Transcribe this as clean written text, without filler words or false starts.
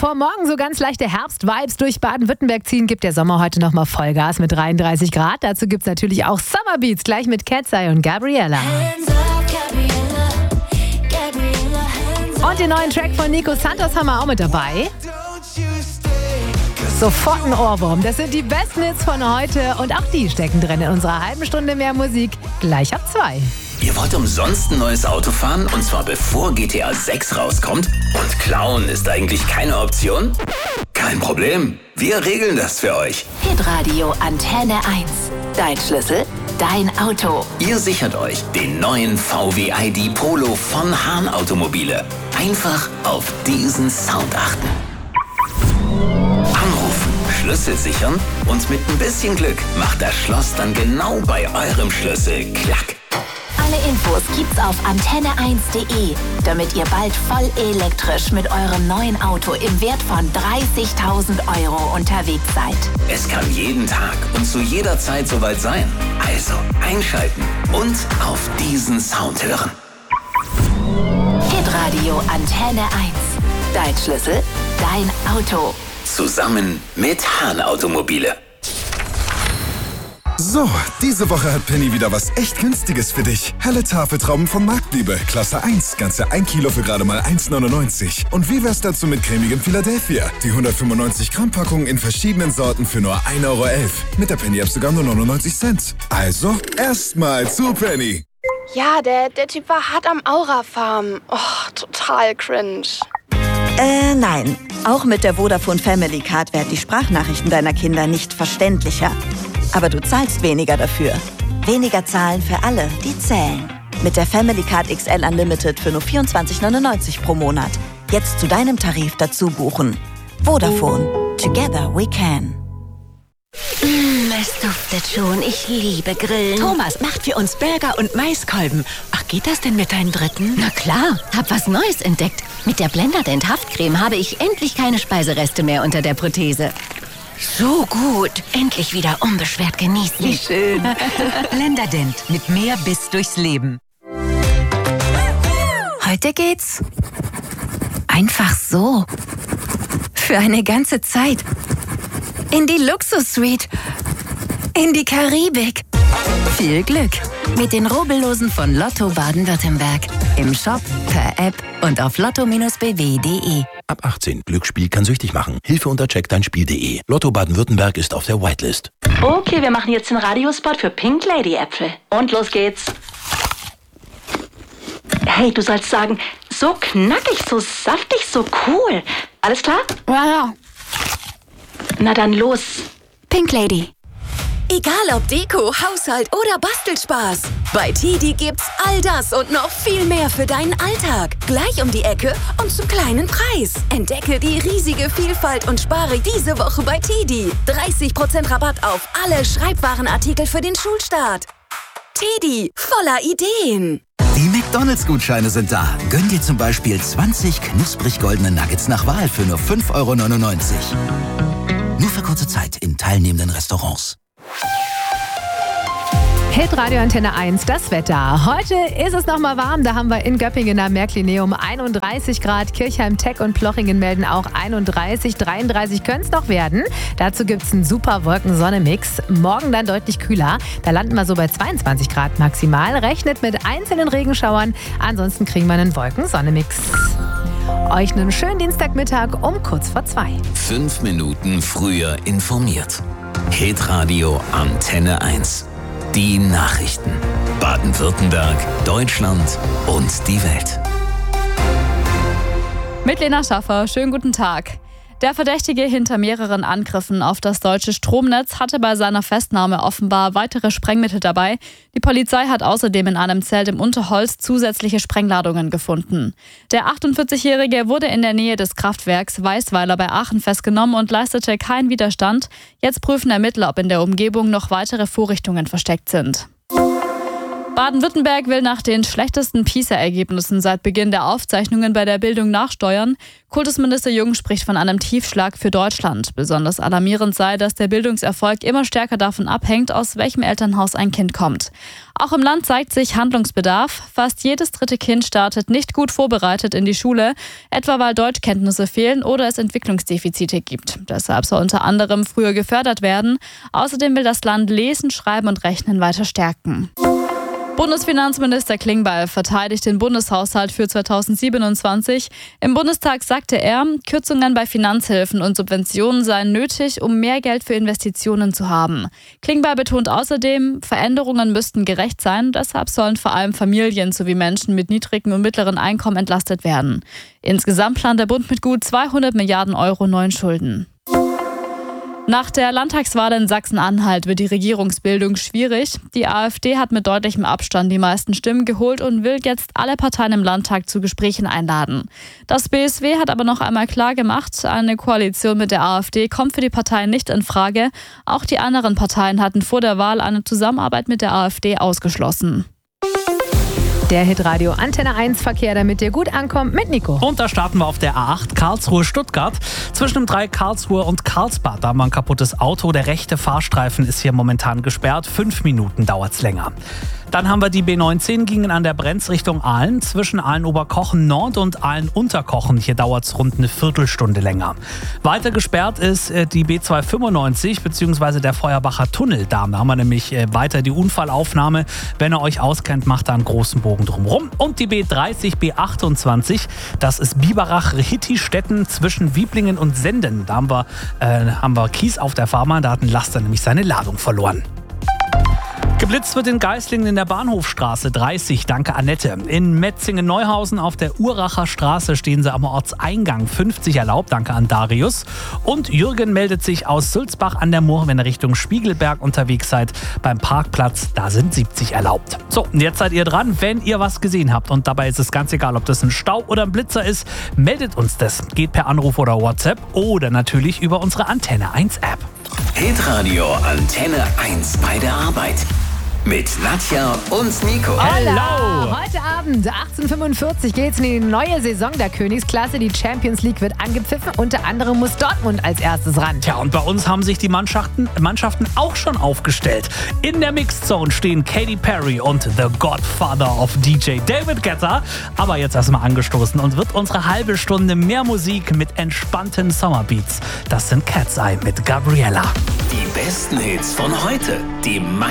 bevor morgen so ganz leichte Herbst-Vibes durch Baden-Württemberg ziehen, gibt der Sommer heute nochmal Vollgas mit 33 Grad. Dazu gibt es natürlich auch Summer Beats, gleich mit Cat's Eye und Gabriella. Und den neuen Track von Nico Santos haben wir auch mit dabei. Sofort ein Ohrwurm. Das sind die besten Hits von heute und auch die stecken drin in unserer halben Stunde mehr Musik. Gleich ab 2. Ihr wollt umsonst ein neues Auto fahren und zwar bevor GTA 6 rauskommt? Und klauen ist eigentlich keine Option? Kein Problem, wir regeln das für euch. Hitradio Antenne 1. Dein Schlüssel, dein Auto. Ihr sichert euch den neuen VW ID Polo von Hahn Automobile. Einfach auf diesen Sound achten. Anrufen, Schlüssel sichern und mit ein bisschen Glück macht das Schloss dann genau bei eurem Schlüssel Klack. Alle Infos gibt's auf antenne1.de, damit ihr bald voll elektrisch mit eurem neuen Auto im Wert von 30.000 € unterwegs seid. Es kann jeden Tag und zu jeder Zeit soweit sein. Also einschalten und auf diesen Sound hören. Hitradio Antenne 1. Dein Schlüssel, dein Auto. Zusammen mit Hahn Automobile. So, diese Woche hat Penny wieder was echt Günstiges für dich. Helle Tafeltrauben von Marktliebe, Klasse 1, ganze 1 Kilo für gerade mal 1,99. Und wie wär's dazu mit cremigem Philadelphia? Die 195 Gramm Packung in verschiedenen Sorten für nur 1,11 €. Mit der Penny-App sogar nur 99 Cent. Also, erstmal zu Penny. Ja, der Typ war hart am Aura-Farm. Oh, total cringe. Nein. Auch mit der Vodafone Family Card werden die Sprachnachrichten deiner Kinder nicht verständlicher. Aber du zahlst weniger dafür. Weniger zahlen für alle, die zählen. Mit der Family Card XL Unlimited für nur 24,99 pro Monat. Jetzt zu deinem Tarif dazu buchen. Vodafone. Together we can. Es duftet schon. Ich liebe Grillen. Thomas macht für uns Burger und Maiskolben. Ach, geht das denn mit deinen Dritten? Na klar, hab was Neues entdeckt. Mit der Blenderdent Haftcreme habe ich endlich keine Speisereste mehr unter der Prothese. So gut. Endlich wieder unbeschwert genießen. Wie schön. Blenderdent. Mit mehr Biss durchs Leben. Heute geht's einfach so. Für eine ganze Zeit. In die Luxus-Suite. In die Karibik. Viel Glück mit den Rubbellosen von Lotto Baden-Württemberg. Im Shop, per App und auf lotto-bw.de. Ab 18. Glücksspiel kann süchtig machen. Hilfe unter checkdeinspiel.de. Lotto Baden-Württemberg ist auf der Whitelist. Okay, wir machen jetzt den Radiospot für Pink Lady Äpfel. Und los geht's. Hey, du sollst sagen, so knackig, so saftig, so cool. Alles klar? Ja. Na dann los. Pink Lady. Egal ob Deko, Haushalt oder Bastelspaß. Bei TEDi gibt's all das und noch viel mehr für deinen Alltag. Gleich um die Ecke und zum kleinen Preis. Entdecke die riesige Vielfalt und spare diese Woche bei TEDi. 30% Rabatt auf alle Schreibwarenartikel für den Schulstart. TEDi, voller Ideen. Die McDonalds-Gutscheine sind da. Gönn dir zum Beispiel 20 knusprig goldene Nuggets nach Wahl für nur 5,99 €. Nur für kurze Zeit in teilnehmenden Restaurants. Hitradio Antenne 1, das Wetter. Heute ist es nochmal warm. Da haben wir in Göppingen am Märklineum 31 Grad. Kirchheim, Teck und Plochingen melden auch 31, 33 können es noch werden. Dazu gibt es einen super Wolken-Sonne-Mix. Morgen dann deutlich kühler. Da landen wir so bei 22 Grad maximal. Rechnet mit einzelnen Regenschauern. Ansonsten kriegen wir einen Wolken-Sonne-Mix. Euch einen schönen Dienstagmittag um kurz vor 2. 5 Minuten früher informiert. Hitradio Antenne 1. Die Nachrichten. Baden-Württemberg, Deutschland und die Welt. Mit Lena Schaffer, schönen guten Tag. Der Verdächtige hinter mehreren Angriffen auf das deutsche Stromnetz hatte bei seiner Festnahme offenbar weitere Sprengmittel dabei. Die Polizei hat außerdem in einem Zelt im Unterholz zusätzliche Sprengladungen gefunden. Der 48-Jährige wurde in der Nähe des Kraftwerks Weißweiler bei Aachen festgenommen und leistete keinen Widerstand. Jetzt prüfen Ermittler, ob in der Umgebung noch weitere Vorrichtungen versteckt sind. Baden-Württemberg will nach den schlechtesten PISA-Ergebnissen seit Beginn der Aufzeichnungen bei der Bildung nachsteuern. Kultusminister Jung spricht von einem Tiefschlag für Deutschland. Besonders alarmierend sei, dass der Bildungserfolg immer stärker davon abhängt, aus welchem Elternhaus ein Kind kommt. Auch im Land zeigt sich Handlungsbedarf. Fast jedes dritte Kind startet nicht gut vorbereitet in die Schule, etwa weil Deutschkenntnisse fehlen oder es Entwicklungsdefizite gibt. Deshalb soll unter anderem früher gefördert werden. Außerdem will das Land Lesen, Schreiben und Rechnen weiter stärken. Bundesfinanzminister Klingbeil verteidigt den Bundeshaushalt für 2027. Im Bundestag sagte er, Kürzungen bei Finanzhilfen und Subventionen seien nötig, um mehr Geld für Investitionen zu haben. Klingbeil betont außerdem, Veränderungen müssten gerecht sein, deshalb sollen vor allem Familien sowie Menschen mit niedrigem und mittleren Einkommen entlastet werden. Insgesamt plant der Bund mit gut 200 Milliarden Euro neuen Schulden. Nach der Landtagswahl in Sachsen-Anhalt wird die Regierungsbildung schwierig. Die AfD hat mit deutlichem Abstand die meisten Stimmen geholt und will jetzt alle Parteien im Landtag zu Gesprächen einladen. Das BSW hat aber noch einmal klar gemacht, eine Koalition mit der AfD kommt für die Parteien nicht in Frage. Auch die anderen Parteien hatten vor der Wahl eine Zusammenarbeit mit der AfD ausgeschlossen. Der Hitradio Antenne 1 Verkehr, damit dir gut ankommt, mit Nico. Und da starten wir auf der A8 Karlsruhe-Stuttgart. Zwischen dem Dreieck Karlsruhe und Karlsbad, da haben wir ein kaputtes Auto. Der rechte Fahrstreifen ist hier momentan gesperrt. 5 Minuten dauert es länger. Dann haben wir die B19 gingen an der Brenz Richtung Aalen. Zwischen Aalen-Oberkochen Nord und Aalen-Unterkochen. Hier dauert es rund eine Viertelstunde länger. Weiter gesperrt ist die B295 bzw. der Feuerbacher Tunnel. Da haben wir nämlich weiter die Unfallaufnahme. Wenn ihr euch auskennt, macht da einen großen Bogen drumherum. Und die B30, B28, das ist Biberach-Hittistetten zwischen Wieblingen und Senden. Da haben wir Kies auf der Fahrbahn. Da hat ein Laster nämlich seine Ladung verloren. Geblitzt wird in Geislingen in der Bahnhofstraße 30, danke Annette. In Metzingen-Neuhausen auf der Uracher Straße stehen sie am Ortseingang 50 erlaubt, danke an Darius. Und Jürgen meldet sich aus Sulzbach an der Mur, wenn ihr Richtung Spiegelberg unterwegs seid. Beim Parkplatz, da sind 70 erlaubt. So, und jetzt seid ihr dran, wenn ihr was gesehen habt. Und dabei ist es ganz egal, ob das ein Stau oder ein Blitzer ist. Meldet uns das. Geht per Anruf oder WhatsApp oder natürlich über unsere Antenne 1 App. Hitradio Antenne 1 bei der Arbeit. Mit Nadja und Nico. Hallo! Heute Abend, 18:45, geht's in die neue Saison der Königsklasse. Die Champions League wird angepfiffen. Unter anderem muss Dortmund als erstes ran. Tja, und bei uns haben sich die Mannschaften auch schon aufgestellt. In der Mixed Zone stehen Katy Perry und The Godfather of DJ David Guetta. Aber jetzt erstmal angestoßen und wird unsere halbe Stunde mehr Musik mit entspannten Summerbeats. Das sind Cat's Eye mit Gabriella. Die besten Hits von heute. Die